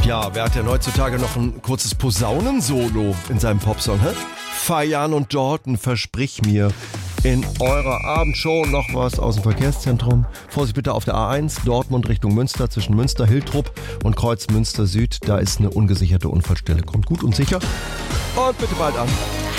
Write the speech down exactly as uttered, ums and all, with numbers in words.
Ja, wer hat denn heutzutage noch ein kurzes Posaunensolo in seinem Popsong, hä? Fayan und Dalton, versprich mir in eurer Abendshow noch was aus dem Verkehrszentrum. Vorsicht bitte auf der A eins, Dortmund Richtung Münster, zwischen Münster-Hiltrup und Kreuz Münster Süd. Da ist eine ungesicherte Unfallstelle. Kommt gut und sicher und bitte bald an.